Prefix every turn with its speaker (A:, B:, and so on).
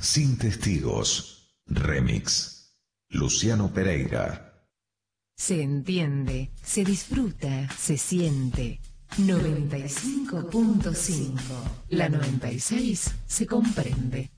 A: Sin testigos. Remix. Luciano Pereira.
B: Se entiende, se disfruta, se siente. 95.5. La 96 se comprende.